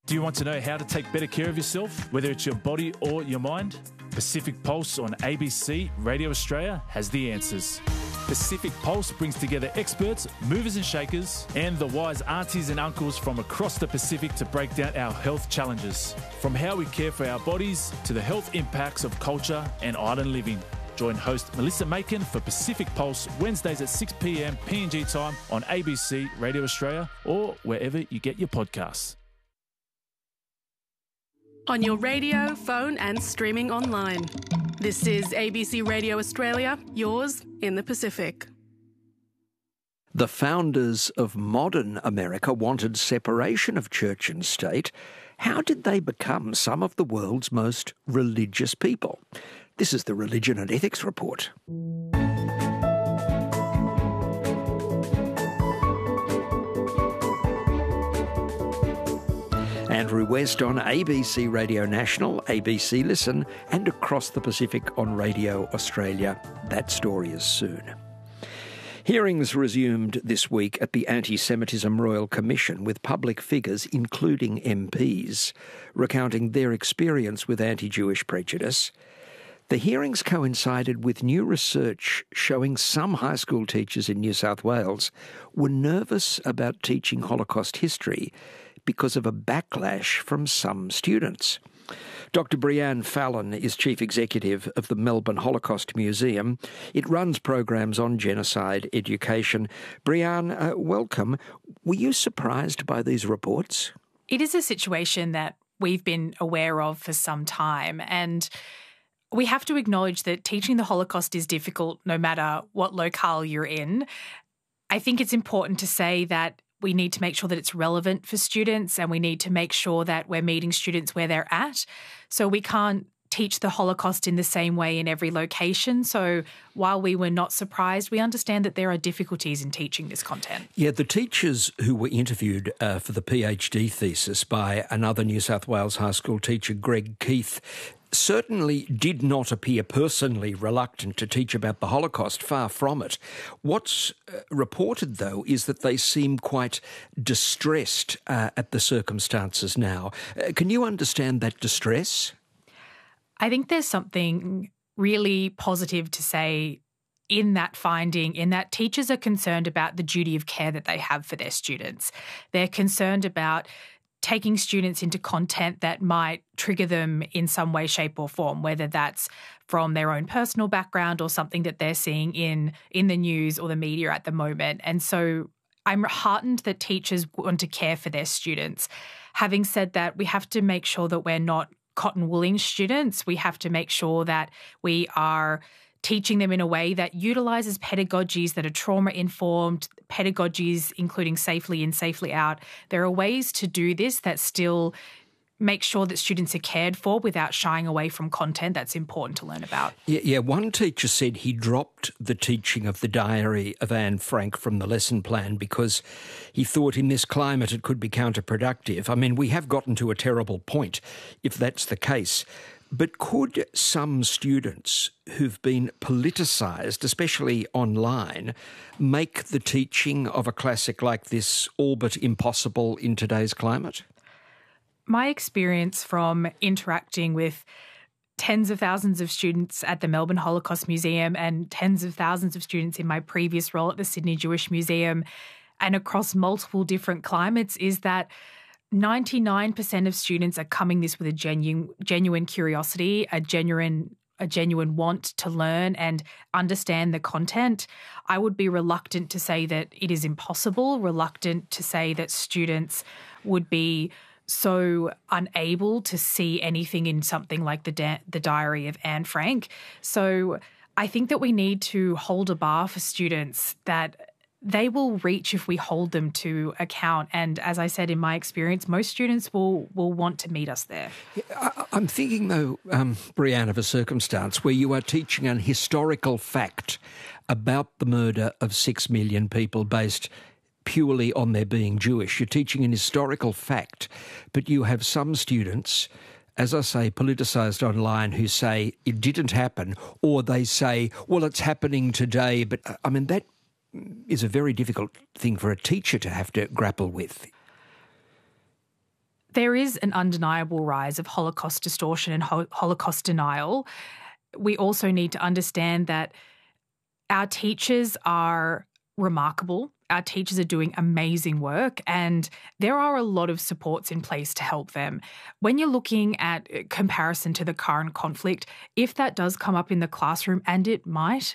Do you want to know how to take better care of yourself, whether it's your body or your mind? Pacific Pulse on ABC Radio Australia has the answers. Pacific Pulse brings together experts, movers and shakers, and the wise aunties and uncles from across the Pacific to break down our health challenges. From how we care for our bodies to the health impacts of culture and island living. Join host Melissa Macon for Pacific Pulse Wednesdays at 6 p.m. PNG time on ABC Radio Australia or wherever you get your podcasts. On your radio, phone and streaming online. This is ABC Radio Australia, yours in the Pacific. The founders of modern America wanted separation of church and state. How did they become some of the world's most religious people? This is the Religion and Ethics Report. Andrew West on ABC Radio National, ABC Listen, and across the Pacific on Radio Australia. That story is soon. Hearings resumed this week at the Anti-Semitism Royal Commission with public figures, including MPs, recounting their experience with anti-Jewish prejudice. The hearings coincided with new research showing some high school teachers in New South Wales were nervous about teaching Holocaust history because of a backlash from some students. Dr. Brianne Fallon is Chief Executive of the Melbourne Holocaust Museum. It runs programs on genocide education. Brianne, welcome. Were you surprised by these reports? It is a situation that we've been aware of for some time, and we have to acknowledge that teaching the Holocaust is difficult no matter what locale you're in. I think it's important to say that we need to make sure that it's relevant for students, and we need to make sure that we're meeting students where they're at. So we can't teach the Holocaust in the same way in every location. So while we were not surprised, we understand that there are difficulties in teaching this content. Yeah, the teachers who were interviewed for the PhD thesis by another New South Wales high school teacher, Greg Keith, certainly did not appear personally reluctant to teach about the Holocaust, far from it. What's reported, though, is that they seem quite distressed at the circumstances now. Can you understand that distress? I think there's something really positive to say in that finding, in that teachers are concerned about the duty of care that they have for their students. They're concerned about taking students into content that might trigger them in some way, shape or form, whether that's from their own personal background or something that they're seeing in the news or the media at the moment. And so I'm heartened that teachers want to care for their students. Having said that, we have to make sure that we're not cotton-wooling students. We have to make sure that we are teaching them in a way that utilises pedagogies that are trauma-informed, pedagogies including safely in, safely out. There are ways to do this that still make sure that students are cared for without shying away from content that's important to learn about. Yeah, one teacher said he dropped the teaching of the diary of Anne Frank from the lesson plan because he thought in this climate it could be counterproductive. I mean, we have gotten to a terrible point if that's the case. But could some students who've been politicised, especially online, make the teaching of a classic like this all but impossible in today's climate? My experience from interacting with tens of thousands of students at the Melbourne Holocaust Museum and tens of thousands of students in my previous role at the Sydney Jewish Museum and across multiple different climates is that 99% of students are coming this with a genuine curiosity, a genuine want to learn and understand the content. I would be reluctant to say that it is impossible, reluctant to say that students would be so unable to see anything in something like the diary of Anne Frank. So I think that we need to hold a bar for students that they will reach if we hold them to account. And as I said, in my experience, most students will want to meet us there. I'm thinking, though, Brianne, of a circumstance where you are teaching an historical fact about the murder of 6 million people based purely on their being Jewish. You're teaching an historical fact, but you have some students, as I say, politicised online, who say it didn't happen, or they say, well, it's happening today. But, I mean, that is a very difficult thing for a teacher to have to grapple with. There is an undeniable rise of Holocaust distortion and Holocaust denial. We also need to understand that our teachers are remarkable. Our teachers are doing amazing work, and there are a lot of supports in place to help them. When you're looking at comparison to the current conflict, if that does come up in the classroom, and it might,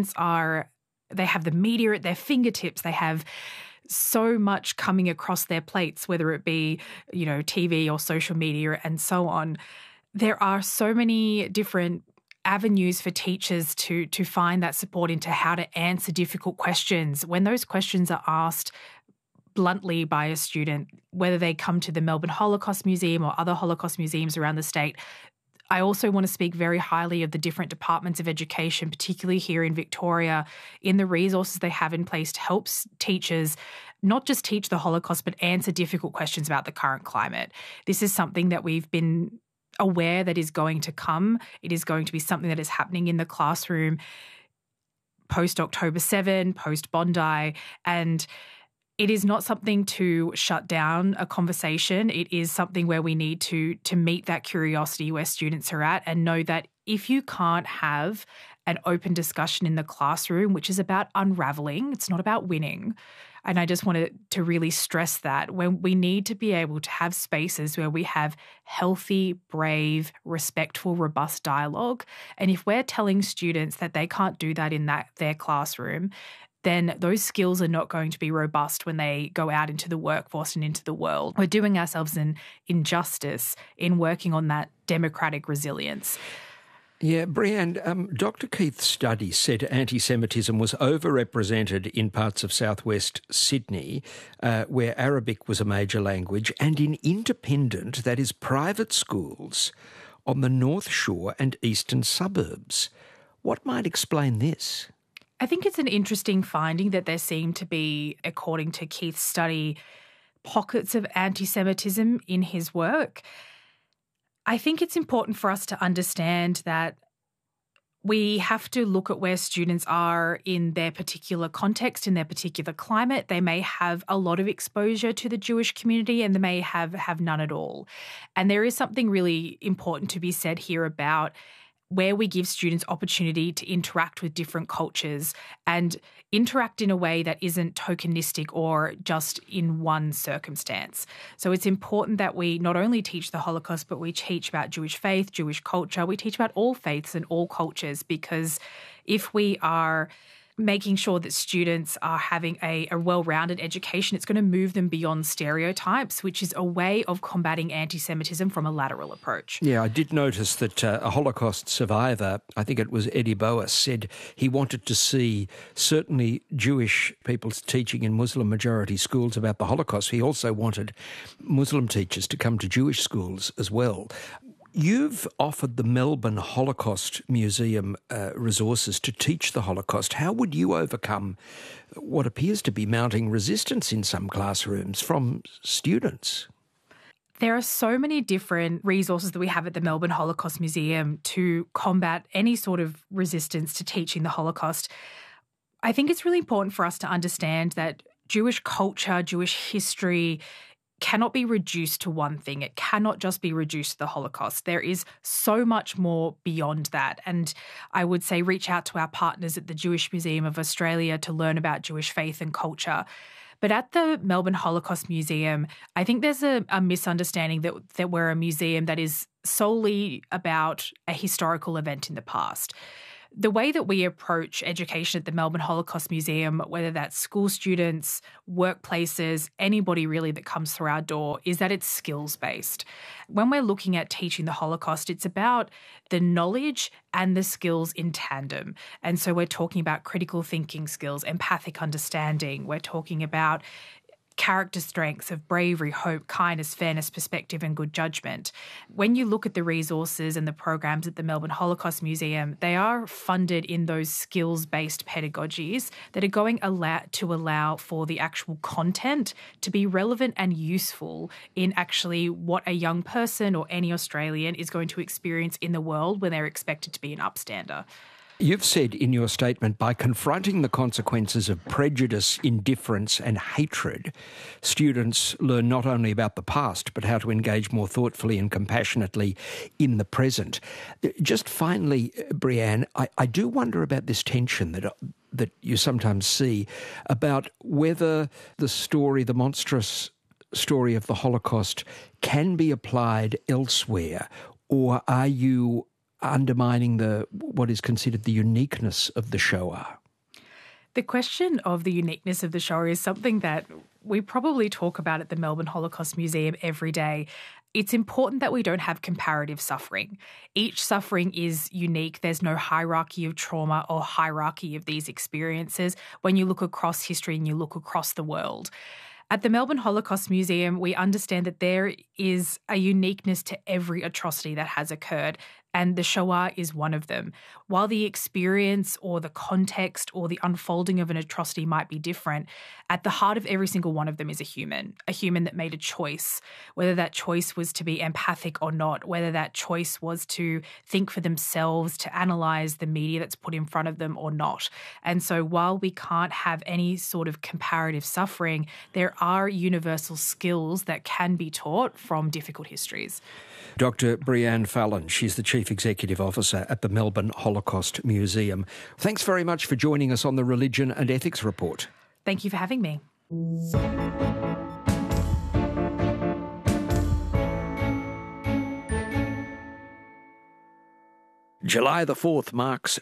they have the media at their fingertips. They have so much coming across their plates, whether it be, TV or social media and so on. There are so many different avenues for teachers to find that support into how to answer difficult questions. When those questions are asked bluntly by a student, whether they come to the Melbourne Holocaust Museum or other Holocaust museums around the state, I also want to speak very highly of the different departments of education, particularly here in Victoria, in the resources they have in place to help teachers not just teach the Holocaust, but answer difficult questions about the current climate. This is something that we've been aware that is going to come. It is going to be something that is happening in the classroom post-October 7, post-Bondi, and it is not something to shut down a conversation. It is something where we need to meet that curiosity where students are at and know that if you can't have an open discussion in the classroom, which is about unraveling, it's not about winning. And I just wanted to really stress that when we need to be able to have spaces where we have healthy, brave, respectful, robust dialogue. And if we're telling students that they can't do that in their classroom, then those skills are not going to be robust when they go out into the workforce and into the world. We're doing ourselves an injustice in working on that democratic resilience. Yeah, Breanne, Dr. Keith's study said anti-Semitism was overrepresented in parts of southwest Sydney, where Arabic was a major language, and in independent, that is private schools, on the North Shore and eastern suburbs. What might explain this? I think it's an interesting finding that there seem to be, according to Keith's study, pockets of anti-Semitism in his work. I think it's important for us to understand that we have to look at where students are in their particular context, in their particular climate. They may have a lot of exposure to the Jewish community and they may have none at all. And there is something really important to be said here about where we give students opportunity to interact with different cultures and interact in a way that isn't tokenistic or just in one circumstance. So it's important that we not only teach the Holocaust, but we teach about Jewish faith, Jewish culture. We teach about all faiths and all cultures, because if we are making sure that students are having a well-rounded education, it's going to move them beyond stereotypes, which is a way of combating anti-Semitism from a lateral approach. Yeah, I did notice that a Holocaust survivor, I think it was Eddie Boas, said he wanted to see certainly Jewish people teaching in Muslim-majority schools about the Holocaust. He also wanted Muslim teachers to come to Jewish schools as well. You've offered the Melbourne Holocaust Museum resources to teach the Holocaust. How would you overcome what appears to be mounting resistance in some classrooms from students? There are so many different resources that we have at the Melbourne Holocaust Museum to combat any sort of resistance to teaching the Holocaust. I think it's really important for us to understand that Jewish culture, Jewish history cannot be reduced to one thing. It cannot just be reduced to the Holocaust. There is so much more beyond that. And I would say reach out to our partners at the Jewish Museum of Australia to learn about Jewish faith and culture. But at the Melbourne Holocaust Museum, I think there's a misunderstanding that we're a museum that is solely about a historical event in the past. The way that we approach education at the Melbourne Holocaust Museum, whether that's school students, workplaces, anybody really that comes through our door, is that it's skills-based. When we're looking at teaching the Holocaust, it's about the knowledge and the skills in tandem. And so we're talking about critical thinking skills, empathic understanding. We're talking about character strengths of bravery, hope, kindness, fairness, perspective, and good judgment. When you look at the resources and the programs at the Melbourne Holocaust Museum, they are funded in those skills-based pedagogies that are going to allow for the actual content to be relevant and useful in actually what a young person or any Australian is going to experience in the world when they're expected to be an upstander. You've said in your statement, by confronting the consequences of prejudice, indifference and hatred, students learn not only about the past, but how to engage more thoughtfully and compassionately in the present. Just finally, Breanne, I do wonder about this tension that you sometimes see about whether the monstrous story of the Holocaust can be applied elsewhere, or are you undermining what is considered the uniqueness of the Shoah? The question of the uniqueness of the Shoah is something that we probably talk about at the Melbourne Holocaust Museum every day. It's important that we don't have comparative suffering. Each suffering is unique. There's no hierarchy of trauma or hierarchy of these experiences when you look across history and you look across the world. At the Melbourne Holocaust Museum, we understand that there is a uniqueness to every atrocity that has occurred, and the Shoah is one of them. While the experience or the context or the unfolding of an atrocity might be different, at the heart of every single one of them is a human that made a choice, whether that choice was to be empathic or not, whether that choice was to think for themselves, to analyse the media that's put in front of them or not. And so while we can't have any sort of comparative suffering, there are universal skills that can be taught from difficult histories. Dr. Breanne Fallon, she's the Chief Executive Officer at the Melbourne Holocaust Museum. Thanks very much for joining us on the Religion and Ethics Report. Thank you for having me. July the 4th marks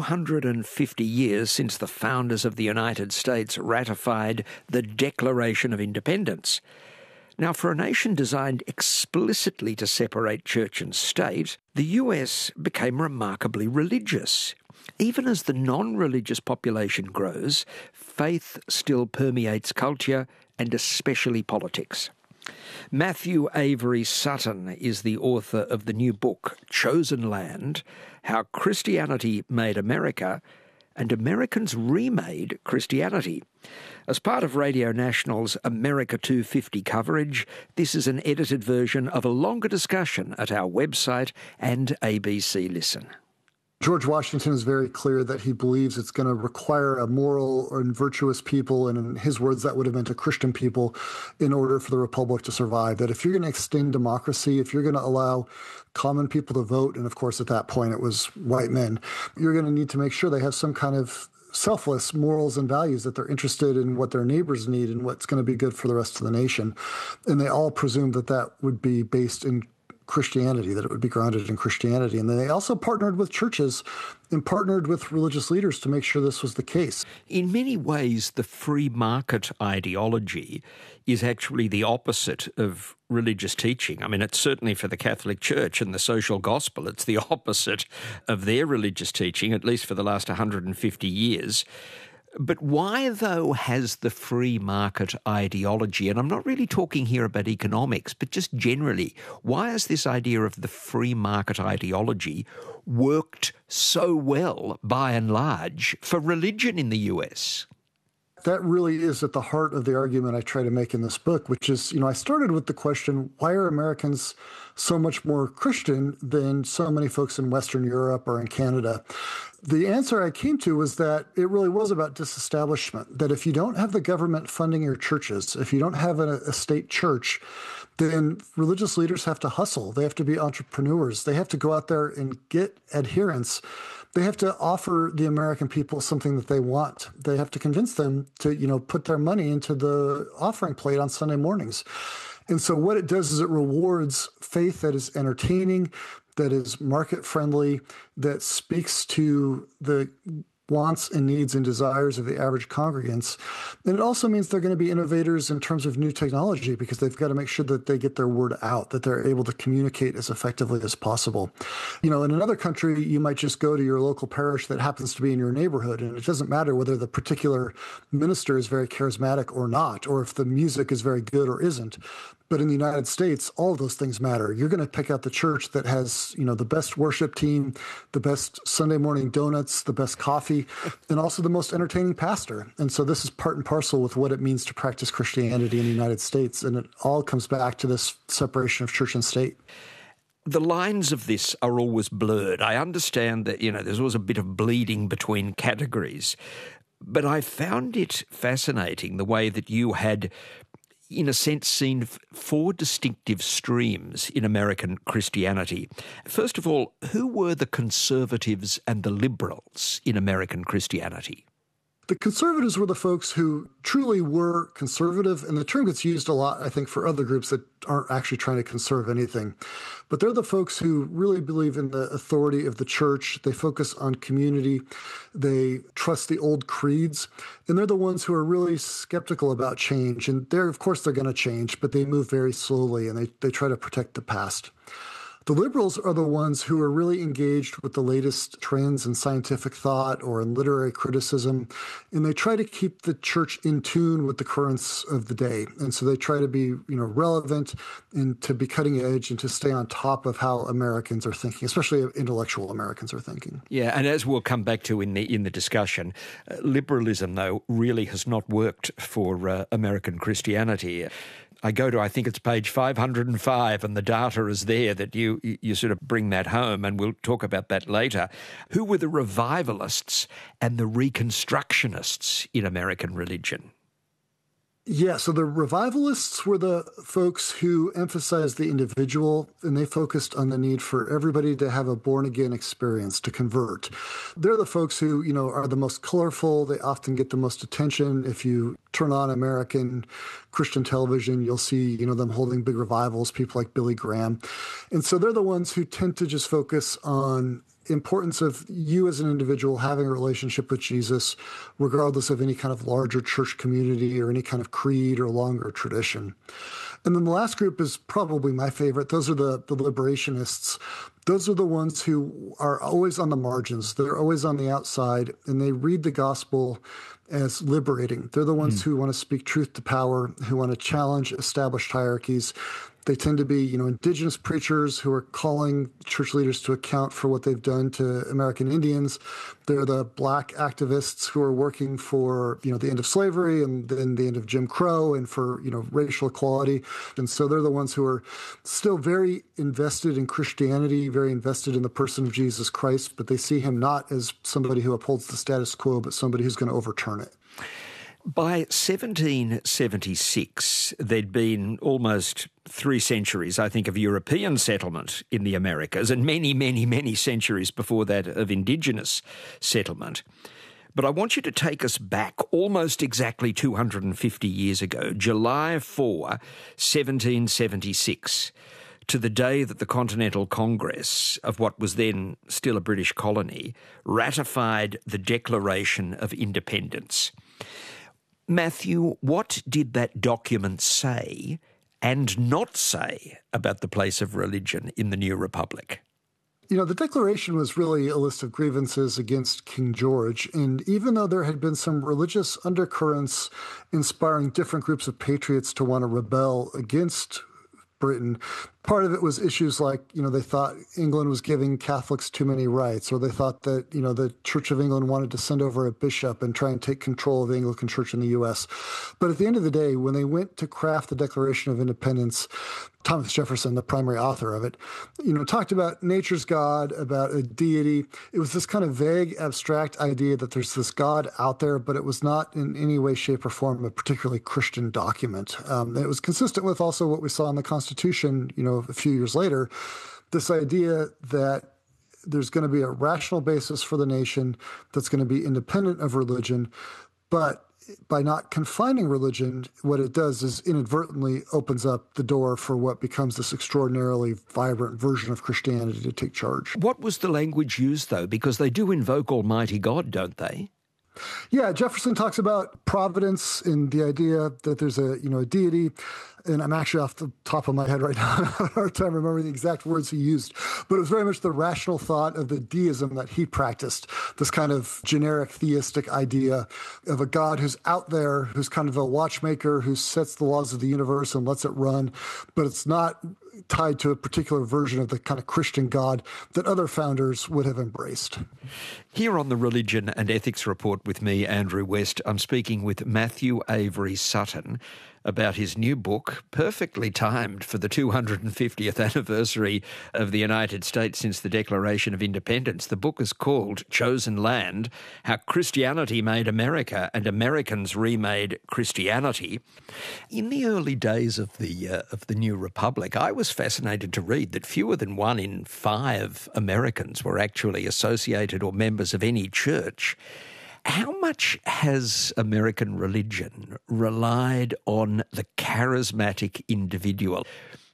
250 years since the founders of the United States ratified the Declaration of Independence. Now, for a nation designed explicitly to separate church and state, the US became remarkably religious. Even as the non-religious population grows, faith still permeates culture and especially politics. Matthew Avery Sutton is the author of the new book, Chosen Land: How Christianity Made America and Americans Remade Christianity. As part of Radio National's America 250 coverage, this is an edited version of a longer discussion at our website and ABC Listen. George Washington is very clear that he believes it's going to require a moral and virtuous people, and in his words, that would have meant a Christian people, in order for the republic to survive. That if you're going to extend democracy, if you're going to allow common people to vote, and of course at that point it was white men, you're going to need to make sure they have some kind of selfless morals and values, that they're interested in what their neighbors need and what's going to be good for the rest of the nation. And they all presumed that that would be based in Christianity, that it would be grounded in Christianity. And then they also partnered with churches and partnered with religious leaders to make sure this was the case. In many ways, the free market ideology is actually the opposite of religious teaching. I mean, it's certainly for the Catholic Church and the social gospel, it's the opposite of their religious teaching, at least for the last 150 years. But why, though, has the free market ideology, and I'm not really talking here about economics, but just generally, why has this idea of the free market ideology worked so well, by and large, for religion in the US? That really is at the heart of the argument I try to make in this book, which is, I started with the question, why are Americans so much more Christian than so many folks in Western Europe or in Canada? The answer I came to was that it really was about disestablishment, that if you don't have the government funding your churches, if you don't have a state church, then religious leaders have to hustle. They have to be entrepreneurs. They have to go out there and get adherents. They have to offer the American people something that they want. They have to convince them to, put their money into the offering plate on Sunday mornings. And so what it does is it rewards faith that is entertaining, that is market-friendly, that speaks to the wants and needs and desires of the average congregants. And it also means they're going to be innovators in terms of new technology, because they've got to make sure that they get their word out, that they're able to communicate as effectively as possible. In another country, you might just go to your local parish that happens to be in your neighborhood, and it doesn't matter whether the particular minister is very charismatic or not, or if the music is very good or isn't. But in the United States, all of those things matter. You're going to pick out the church that has, the best worship team, the best Sunday morning donuts, the best coffee, and also the most entertaining pastor. And so this is part and parcel with what it means to practice Christianity in the United States. And it all comes back to this separation of church and state. The lines of this are always blurred. I understand that, there's always a bit of bleeding between categories. But I found it fascinating the way that you had, in a sense, seen four distinctive streams in American Christianity. First of all, who were the conservatives and the liberals in American Christianity? The conservatives were the folks who truly were conservative, and the term gets used a lot, I think, for other groups that aren't actually trying to conserve anything. But they're the folks who really believe in the authority of the church. They focus on community. They trust the old creeds. And they're the ones who are really skeptical about change. And of course, they're going to change, but they move very slowly, and they try to protect the past. The liberals are the ones who are really engaged with the latest trends in scientific thought or in literary criticism, and they try to keep the church in tune with the currents of the day. And so they try to be, relevant and to be cutting edge and to stay on top of how Americans are thinking, especially intellectual Americans are thinking. Yeah, and as we'll come back to in the discussion, liberalism, though, really has not worked for American Christianity. I go to, I think it's page 505, and the data is there that you sort of bring that home, and we'll talk about that later. Who were the revivalists and the reconstructionists in American religion? Yeah, so the revivalists were the folks who emphasized the individual, and they focused on the need for everybody to have a born-again experience, to convert. They're the folks who, are the most colorful. They often get the most attention. If you turn on American Christian television, you'll see, them holding big revivals, people like Billy Graham. And so they're the ones who tend to just focus on importance of you as an individual having a relationship with Jesus, regardless of any kind of larger church community or any kind of creed or longer tradition. And then the last group is probably my favorite. Those are the liberationists. Those are the ones who are always on the margins. They're always on the outside, and they read the gospel as liberating. They're the ones who want to speak truth to power, who want to challenge established hierarchies. They tend to be, indigenous preachers who are calling church leaders to account for what they've done to American Indians. They're the black activists who are working for, the end of slavery and then the end of Jim Crow and for, racial equality. And so they're the ones who are still very invested in Christianity, very invested in the person of Jesus Christ, but they see him not as somebody who upholds the status quo, but somebody who's going to overturn it. By 1776, there'd been almost 3 centuries, I think, of European settlement in the Americas, and many, many, many centuries before that of indigenous settlement. But I want you to take us back almost exactly 250 years ago, July 4, 1776, to the day that the Continental Congress of what was then still a British colony ratified the Declaration of Independence. Matthew, what did that document say and not say about the place of religion in the new republic? The Declaration was really a list of grievances against King George. And even though there had been some religious undercurrents inspiring different groups of patriots to want to rebel against Britain, part of it was issues like, they thought England was giving Catholics too many rights, or they thought that, the Church of England wanted to send over a bishop and try and take control of the Anglican Church in the U.S. But at the end of the day, when they went to craft the Declaration of Independence, Thomas Jefferson, the primary author of it, talked about nature's God, about a deity. It was this kind of vague, abstract idea that there's this God out there, but it was not in any way, shape, or form a particularly Christian document. It was consistent with also what we saw in the Constitution, a few years later, this idea that there's going to be a rational basis for the nation that's going to be independent of religion, but by not confining religion, what it does is inadvertently opens up the door for what becomes this extraordinarily vibrant version of Christianity to take charge. What was the language used, though? Because they do invoke Almighty God, don't they? Yeah, Jefferson talks about providence and the idea that there's a deity. And I'm actually off the top of my head right now, I have a hard time remembering the exact words he used. But it was very much the rational thought of the deism that he practiced, this kind of generic theistic idea of a God who's out there, who's kind of a watchmaker, who sets the laws of the universe and lets it run. But it's not tied to a particular version of the kind of Christian God that other founders would have embraced. Here on the Religion and Ethics Report with me, Andrew West, I'm speaking with Matthew Avery Sutton, about his new book, perfectly timed for the 250th anniversary of the United States since the Declaration of Independence. The book is called Chosen Land: How Christianity Made America and Americans Remade Christianity. In the early days of the new republic, I was fascinated to read that fewer than 1 in 5 Americans were actually associated or members of any church. How much has American religion relied on the charismatic individual?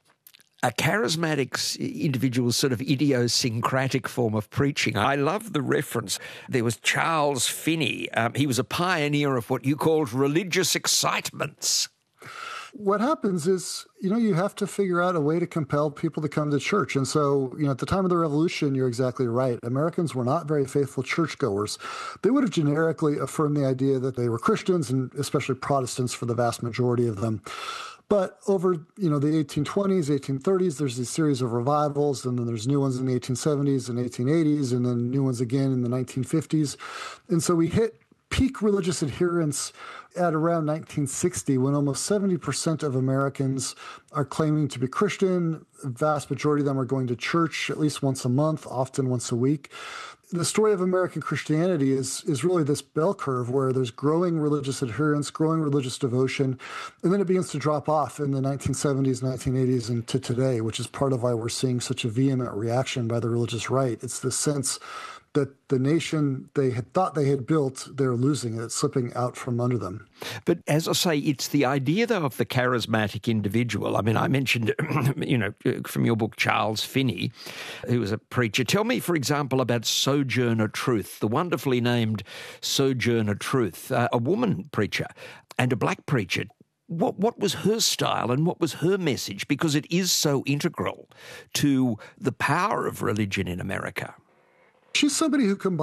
A charismatic individual's sort of idiosyncratic form of preaching. I love the reference. There was Charles Finney. He was a pioneer of what you called religious excitements. What happens is, you have to figure out a way to compel people to come to church. And so, at the time of the Revolution, you're exactly right. Americans were not very faithful churchgoers. They would have generically affirmed the idea that they were Christians, and especially Protestants for the vast majority of them. But over, the 1820s, 1830s, there's a series of revivals, and then there's new ones in the 1870s and 1880s, and then new ones again in the 1950s. And so we hit peak religious adherence at around 1960, when almost 70% of Americans are claiming to be Christian. The vast majority of them are going to church at least once a month, often once a week. The story of American Christianity is really this bell curve where there's growing religious adherence, growing religious devotion, and then it begins to drop off in the 1970s, 1980s, and to today, which is part of why we're seeing such a vehement reaction by the religious right. It's the sense that the nation they had thought they had built, they're losing it. It's slipping out from under them. But as I say, it's the idea, though, of the charismatic individual. I mean, I mentioned, from your book, Charles Finney, who was a preacher. Tell me, for example, about Sojourner Truth, the wonderfully named Sojourner Truth, a woman preacher and a black preacher. What was her style and what was her message? Because it is so integral to the power of religion in America. She's somebody who combines